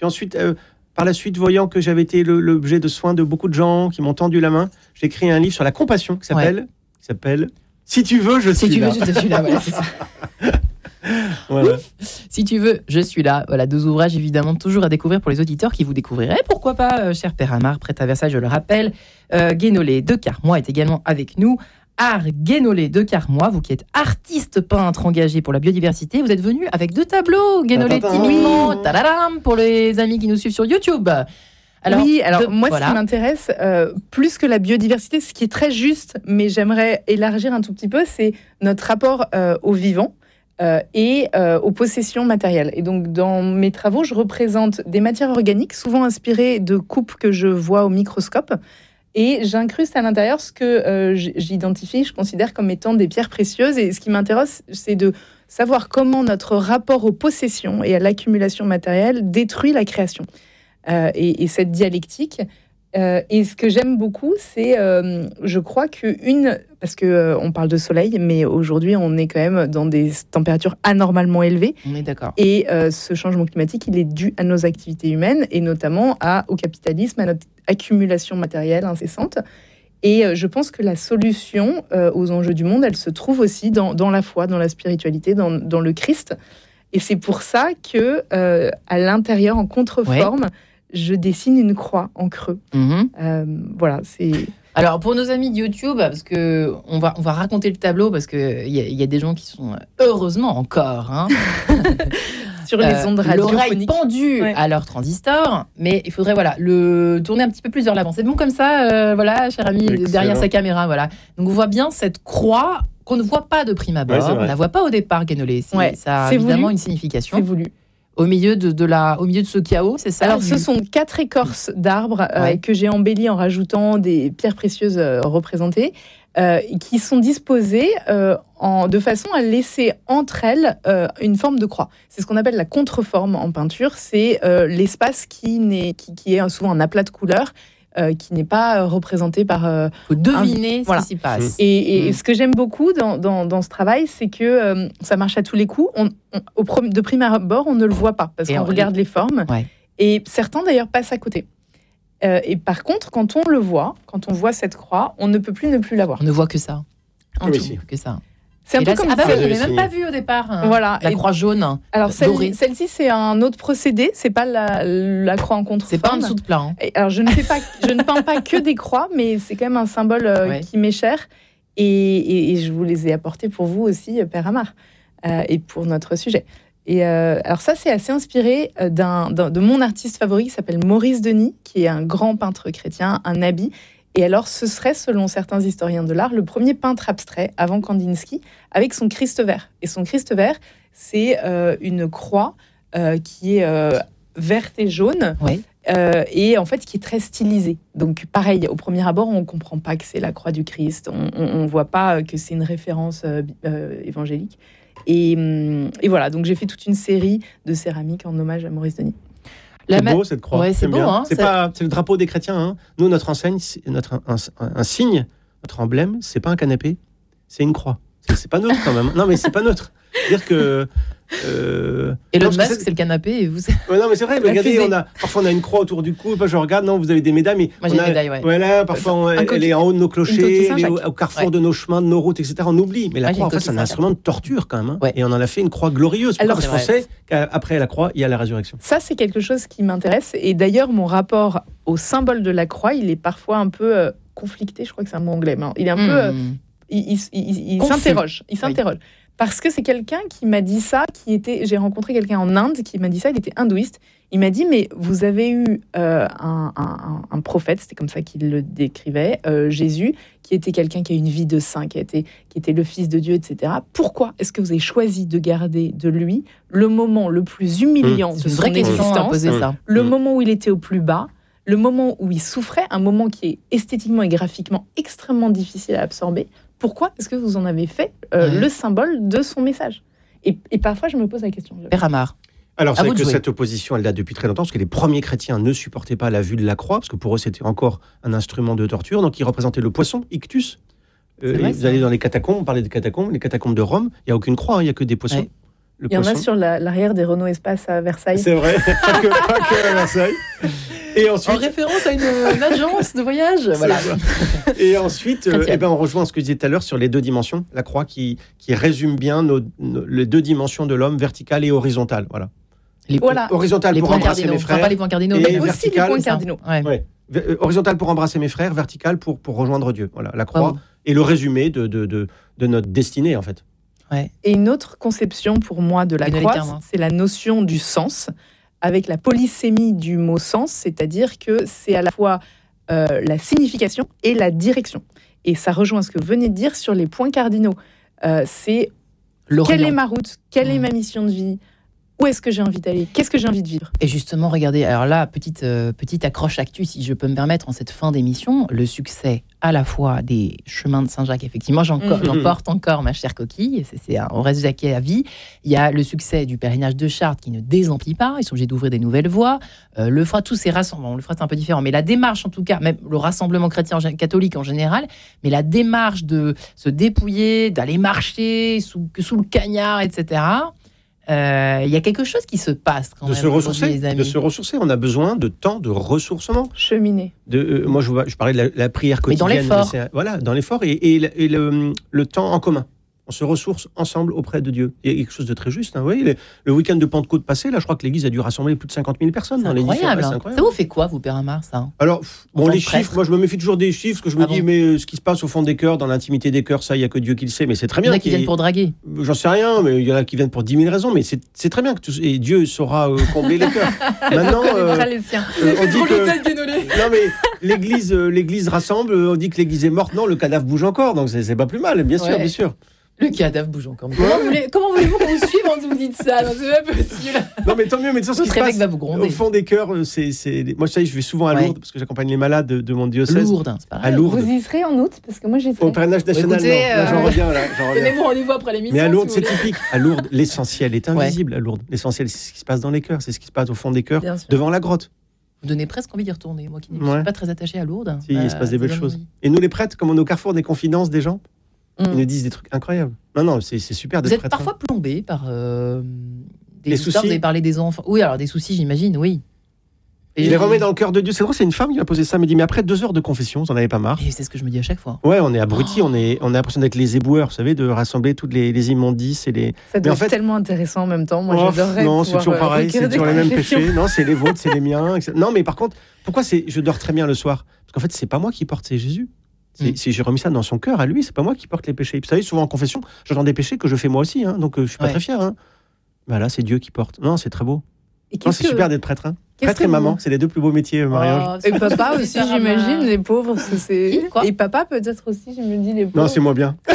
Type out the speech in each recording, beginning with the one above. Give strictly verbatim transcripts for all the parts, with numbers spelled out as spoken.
Puis ensuite, euh, par la suite, voyant que j'avais été le, l'objet de soins de beaucoup de gens qui m'ont tendu la main, j'ai écrit un livre sur la compassion qui s'appelle, ouais. qui s'appelle Si tu veux, je si suis tu là. Si tu veux, je suis là, voilà, c'est ça. Voilà. Si tu veux, je suis là. Voilà, deux ouvrages évidemment toujours à découvrir pour les auditeurs qui vous découvriraient. Pourquoi pas, euh, cher Père Amar, prêt à Versailles, je le rappelle. Euh, Guénolé de Carmois est également avec nous. Art Guénolé de Carmois, vous qui êtes artiste peintre engagé pour la biodiversité, vous êtes venu avec deux tableaux. Guénolé timidement, tadadam, pour les amis qui nous suivent sur YouTube. Alors, oui, alors de, moi, voilà. ce qui m'intéresse, euh, plus que la biodiversité, ce qui est très juste, mais j'aimerais élargir un tout petit peu, c'est notre rapport euh, au vivant. Euh, et euh, aux possessions matérielles. Et donc, dans mes travaux, je représente des matières organiques, souvent inspirées de coupes que je vois au microscope, et j'incruste à l'intérieur ce que euh, j'identifie, je considère comme étant des pierres précieuses. Et ce qui m'intéresse, c'est de savoir comment notre rapport aux possessions et à l'accumulation matérielle détruit la création. Euh, et, et cette dialectique... Euh, et ce que j'aime beaucoup, c'est, euh, je crois qu'une... Parce qu'on euh, parle de soleil, mais aujourd'hui, on est quand même dans des températures anormalement élevées. On est d'accord. Et euh, ce changement climatique, il est dû à nos activités humaines, et notamment à, au capitalisme, à notre accumulation matérielle incessante. Et euh, je pense que la solution euh, aux enjeux du monde, elle se trouve aussi dans, dans la foi, dans la spiritualité, dans, dans le Christ. Et c'est pour ça que, euh, à l'intérieur, en contreforme... Ouais. Je dessine une croix en creux. Mmh. Euh, voilà, c'est... Alors, pour nos amis de YouTube, parce que on va, on va raconter le tableau, parce qu'il y, y a des gens qui sont, heureusement encore, hein, sur les ondes euh, l'oreille radiophoniques. pendue ouais. à leur transistor, mais il faudrait voilà, le tourner un petit peu plus vers l'avant. C'est bon comme ça, euh, voilà, cher ami, excellent. Derrière sa caméra. Voilà. Donc, on voit bien cette croix qu'on ne voit pas de prime abord. Ouais, on ne la voit pas au départ, Guénolé. C'est, ouais, ça a c'est évidemment voulu. Une signification. C'est voulu. Au milieu de, de la, au milieu de ce chaos, c'est ça? Alors, ce sont quatre écorces d'arbres euh, ouais. que j'ai embellies en rajoutant des pierres précieuses euh, représentées, euh, qui sont disposées euh, en, de façon à laisser entre elles euh, une forme de croix. C'est ce qu'on appelle la contreforme en peinture. C'est euh, l'espace qui, n'est, qui, qui est souvent un aplat de couleurs, Euh, qui n'est pas euh, représenté par... Il euh, faut deviner un... ce voilà. qui s'y passe. Et, et mmh. ce que j'aime beaucoup dans, dans, dans ce travail, c'est que euh, ça marche à tous les coups. On, on, au prom- de prime abord, on ne le voit pas, parce et qu'on on... regarde les formes. Ouais. Et certains, d'ailleurs, passent à côté. Euh, et par contre, quand on le voit, quand on voit cette croix, on ne peut plus ne plus la voir. On ne voit que ça. En oui, si. Que ça. C'est un et peu là, comme ah bah ça. oui, je l'avais même pas vu au départ. Hein. Voilà. La et croix jaune. Alors celle, celle-ci, c'est un autre procédé. C'est pas la, la croix en contreforme. C'est pas en dessous de plat. Hein. Et alors je ne fais pas, je ne peins pas que des croix, mais c'est quand même un symbole euh, ouais. qui m'est cher. Et, et, et je vous les ai apportés pour vous aussi, Père Amar, euh, et pour notre sujet. Et euh, alors ça, c'est assez inspiré d'un, d'un, de mon artiste favori qui s'appelle Maurice Denis, qui est un grand peintre chrétien, un habit. Et alors, ce serait, selon certains historiens de l'art, le premier peintre abstrait avant Kandinsky, avec son Christ vert. Et son Christ vert, c'est euh, une croix euh, qui est euh, verte et jaune, oui. euh, et en fait qui est très stylisée. Donc, pareil, au premier abord, on ne comprend pas que c'est la croix du Christ, on ne voit pas que c'est une référence euh, euh, évangélique. Et, et voilà, donc j'ai fait toute une série de céramiques en hommage à Maurice Denis. C'est ma... beau cette croix. Ouais, c'est beau, hein, c'est, ça... pas, c'est le drapeau des chrétiens. Hein. Nous, notre enseigne, c'est notre un, un, un signe, notre emblème, c'est pas un canapé, c'est une croix. C'est, c'est pas neutre quand même. Non, mais c'est pas neutre. C'est-à-dire que. Euh... Et le masque, c'est... c'est le canapé. Et vous... ouais, non, mais c'est vrai. Mais regardez, on a, parfois on a une croix autour du cou. Je regarde, non, vous avez des médailles. Mais moi, j'ai a, des médailles, ouais. Voilà, parfois on, elle coquille... est en haut de nos clochers, elle est au, au carrefour ouais. de nos chemins, de nos routes, et cetera. On oublie. Mais la moi, croix, en fait, c'est un instrument de torture quand même. Hein. Ouais. Et on en a fait une croix glorieuse. Alors, parce qu'on sait qu'après la croix, il y a la résurrection. Ça, c'est quelque chose qui m'intéresse. Et d'ailleurs, mon rapport au symbole de la croix, il est parfois un peu euh, conflicté. Je crois que c'est un mot anglais. Mais il est un mmh. peu. Euh, il, il, il, il s'interroge. Il s'interroge. Oui. Parce que c'est quelqu'un qui m'a dit ça, qui était, j'ai rencontré quelqu'un en Inde qui m'a dit ça, il était hindouiste. Il m'a dit, mais vous avez eu euh, un, un, un prophète, c'était comme ça qu'il le décrivait, euh, Jésus, qui était quelqu'un qui a une vie de saint, qui, a été, qui était le Fils de Dieu, et cetera. Pourquoi est-ce que vous avez choisi de garder de lui le moment le plus humiliant mmh. de son existence, ça. le mmh. moment où il était au plus bas, le moment où il souffrait, un moment qui est esthétiquement et graphiquement extrêmement difficile à absorber? Pourquoi est-ce que vous en avez fait euh, mmh. le symbole de son message? et, et parfois, je me pose la question. Père Amar. Alors, c'est vrai que jouer. Cette opposition, elle date depuis très longtemps, parce que les premiers chrétiens ne supportaient pas la vue de la croix, parce que pour eux, c'était encore un instrument de torture. Donc, ils représentaient le poisson, ictus. Euh, vrai, vous allez dans les catacombes, on parlait des catacombes, les catacombes de Rome, il n'y a aucune croix, il hein, n'y a que des poissons. Ouais. Le Il y poisson. en a sur la, l'arrière des Renault Espace à Versailles. C'est vrai, pas, que, pas que à Versailles. Et ensuite, en référence à une, une agence de voyage. Voilà. Et ensuite, euh, eh ben, on rejoint ce que je disais tout à l'heure sur les deux dimensions. La croix qui, qui résume bien nos, nos, les deux dimensions de l'homme, verticale et horizontale. Voilà. Les, voilà. Horizontale les pour points embrasser cardinaux. mes frères. Enfin, pas les points cardinaux, et mais aussi les points cardinaux. Ouais. Ouais. Horizontale pour embrasser mes frères, verticale pour, pour rejoindre Dieu. Voilà, la croix oh. est le résumé de, de, de, de notre destinée, en fait. Ouais. Et une autre conception pour moi de la Une croix, littéralement. c'est la notion du sens, avec la polysémie du mot sens, c'est-à-dire que c'est à la fois euh, la signification et la direction. Et ça rejoint ce que vous venez de dire sur les points cardinaux. Euh, c'est L'Orient. Quelle est ma route? Quelle mmh. est ma mission de vie? Où est-ce que j'ai envie d'aller? Qu'est-ce que j'ai envie de vivre? Et justement, regardez, alors là, petite, euh, petite accroche actu, si je peux me permettre, en cette fin d'émission, le succès à la fois des chemins de Saint-Jacques, effectivement, j'en, Mmh. j'en porte encore, ma chère coquille, c'est, c'est un, on reste jaquet à vie. Il y a le succès du pèlerinage de Chartres qui ne désemplit pas, ils sont obligés d'ouvrir des nouvelles voies. Euh, le Frat, tous ces rassemblements, le Frat c'est un peu différent, mais la démarche en tout cas, même le rassemblement chrétien catholique en général, mais la démarche de se dépouiller, d'aller marcher sous, sous le cagnard, et cetera, il euh, y a quelque chose qui se passe quand de même. Se ressourcer, les amis. de se ressourcer. On a besoin de temps de ressourcement. Cheminer. De, euh, moi, je, je parlais de la, la prière quotidienne. Mais dans l'effort. C'est, voilà, dans l'effort et, et, et le, le temps en commun. On se ressource ensemble auprès de Dieu. Il y a quelque chose de très juste. Hein. Vous voyez, le, le week-end de Pentecôte passé, là, je crois que l'Église a dû rassembler plus de cinquante mille personnes. C'est dans incroyable. Les hein. incroyable. Ça vous fait quoi, vous, Père Amar, ça? Alors, bon, les chiffres, prêtre. moi, je me méfie toujours des chiffres, parce que je me Ah dis, bon mais euh, ce qui se passe au fond des cœurs, dans l'intimité des cœurs, ça, il n'y a que Dieu qui le sait, mais c'est très bien. Il y en a qui viennent pour draguer. J'en sais rien, mais il y en a qui viennent pour dix mille raisons, mais c'est, c'est très bien que tout... et Dieu saura euh, combler les cœurs. Maintenant, euh, les siens. euh, on dit que non mais l'Église, euh, l'Église rassemble, on dit que l'Église est morte, non, le cadavre bouge encore, donc c'est, c'est pas plus mal, bien sûr, Ouais. bien sûr. Le cadavre bouge encore. Mais comment, voulez, comment voulez-vous qu'on vous suive quand vous dites ça? Non, c'est pas possible. Non, mais tant mieux, mais tu sais, ce qui se passe va vous gronder. au fond des cœurs, c'est, c'est... moi, je sais, je vais souvent à Ouais. Lourdes parce que j'accompagne les malades de, de mon diocèse. Lourdes, c'est pareil. À Lourdes. Vous y serez en août? Parce que moi, j'y serai. Au pèlerinage national, Écoutez, non. Là, j'en euh, reviens, là, j'en reviens. Donnez-vous rendez-vous après l'émission. Mais à Lourdes, si c'est vous voulez. typique. À Lourdes, l'essentiel est invisible. À Lourdes, l'essentiel, c'est ce qui se passe dans les cœurs, c'est ce qui se passe au fond des cœurs, Bien sûr. devant la grotte. Vous donnez presque envie d'y retourner. Moi qui ne Ouais. suis pas très attachée à Lourdes. Si, il se passe des belles choses. Et nous, les prêtres, comme on est au carrefour des confidences des gens, Mm. ils nous disent des trucs incroyables. Non, non, c'est, c'est super Vous d'être êtes prêtre. parfois plombé par euh, des Les histoires, soucis. Vous avez parlé des enfants. Oui, alors des soucis, j'imagine, oui. Il les remet dans le cœur de Dieu. C'est drôle, c'est une femme qui m'a posé ça. Elle me dit, mais après deux heures de confession, vous en avez pas marre? Et c'est ce que je me dis à chaque fois. Ouais, on est abrutis, Oh. on est, on a l'impression d'être les éboueurs, vous savez, de rassembler toutes les, les immondices et les. Ça doit en être fait- tellement intéressant en même temps. Moi, Oh, j'adorerais. non, c'est pouvoir, toujours euh, pareil, c'est regarder toujours les mêmes confession. péchés. Non, c'est les vôtres, c'est les miens. et cetera. Non, mais par contre, pourquoi c'est, je dors très bien le soir? Parce qu'en fait, c'est pas moi qui porte, c'est Jésus. C'est, Mm. c'est- j'ai remis ça dans son cœur à lui, c'est pas moi qui porte les péchés. Vous savez, souvent en confession, j'entends des péchés que je fais moi aussi, hein, donc euh, je suis pas Ouais. très fier. Hein. Bah là, c'est Dieu qui porte. Non, c'est très beau. Et Non, qu'est-ce c'est que- super d'être prêtre. Hein. qu'est-ce Prêtre que et maman, vous- c'est les deux plus beaux métiers, euh, mariage. Oh, Et c'est papa pas aussi, Père Amar. j'imagine, les pauvres. c'est- c'est... Qui, quoi Et papa, peut-être aussi, je me dis, les pauvres. Non, c'est moins bien.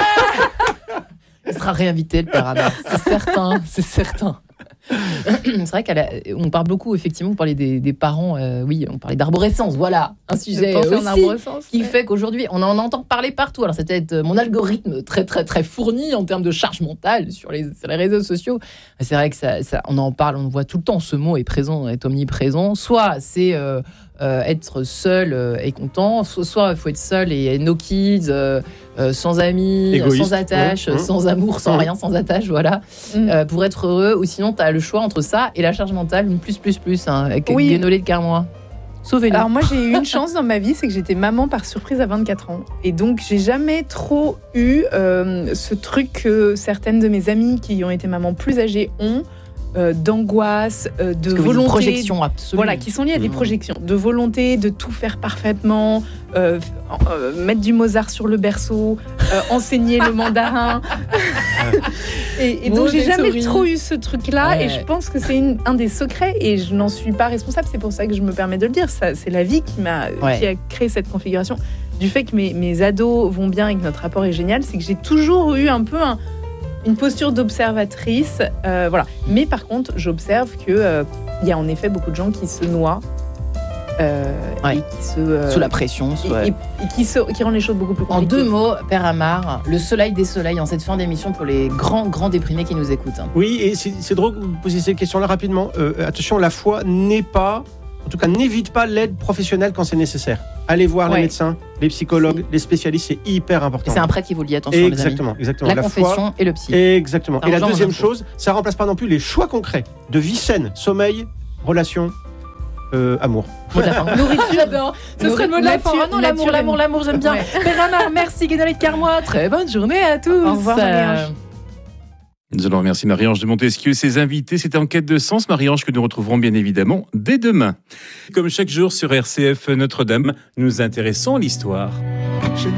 Il sera réinvité, le Père Amar. C'est certain, c'est certain. C'est vrai qu'on parle beaucoup, effectivement, vous parlez des, des parents, euh, oui, on parlait d'arborescence, voilà, un sujet Je pense en aussi arborescence, qui ouais. fait qu'aujourd'hui, on en entend parler partout. Alors, c'est peut-être mon algorithme très, très, très fourni en termes de charge mentale sur les, sur les réseaux sociaux. C'est vrai que ça, ça, on en parle, on voit tout le temps, ce mot est présent, est omniprésent. Soit c'est euh, euh, être seul euh, et content, soit il faut être seul et no kids, euh, euh, sans amis, Égoïste, sans attache, ouais, ouais. sans amour, sans Ouais. rien, sans attache, voilà. Mm. Euh, pour être heureux, ou sinon tu as le choix entre ça et la charge mentale, une plus plus plus, hein, avec Oui. Guénolé de Carmois. Sauvez-nous. Alors moi j'ai eu une chance dans ma vie, c'est que j'étais maman par surprise à vingt-quatre ans. Et donc j'ai jamais trop eu euh, ce truc que certaines de mes amies qui ont été mamans plus âgées ont, euh, d'angoisse, euh, de Parce que oui, volonté. une projection absolue. Voilà, qui sont liées à des Mmh. projections, de volonté de tout faire parfaitement, euh, euh, mettre du Mozart sur le berceau, euh, enseigner le mandarin. et, et donc j'ai jamais Montessori. trop eu ce truc-là, Ouais. et je pense que c'est une- un des secrets, et je n'en suis pas responsable. C'est pour ça que je me permets de le dire. Ça, c'est la vie qui m'a, Ouais. qui a créé cette configuration. Du fait que mes, mes ados vont bien et que notre rapport est génial, c'est que j'ai toujours eu un peu un- une posture d'observatrice, euh, voilà. Mais par contre, j'observe que euh, il y a en effet beaucoup de gens qui se noient euh, Ouais. et qui se euh, Sous la pression. et, sous- ouais. et- et qui, se, qui rendent les choses beaucoup plus En compliquées. deux mots, Père Amar, le soleil des soleils en cette fin d'émission pour les grands, grands déprimés qui nous écoutent. Oui, et c'est, c'est drôle que vous posiez cette question-là rapidement. Euh, attention, la foi n'est pas, en tout cas, n'évite pas l'aide professionnelle quand c'est nécessaire. allez voir Ouais. les médecins, les psychologues, si. les spécialistes, c'est hyper important. Et c'est un prêtre qui vous le dit, attention exactement, les amis. Exactement, La, la confession foi, et le psy. Exactement. Et la deuxième chose, ça remplace pas non plus les choix concrets de vie saine, sommeil, relation, euh, amour. Mot de la fin. Nourriture, j'adore. Ce serait le mot de la fin. Oh non, l'amour, l'amour, l'amour, j'aime bien. Ouais. Père Amar, merci Guénolé de Carmois. Très bonne journée à tous. Au revoir, Marie-Ange. Nous allons remercier Marie-Ange de Montesquieu et ses invités. C'était En quête de sens, Marie-Ange, que nous retrouverons bien évidemment dès demain. Comme chaque jour sur R C F Notre-Dame, nous nous intéressons à l'histoire.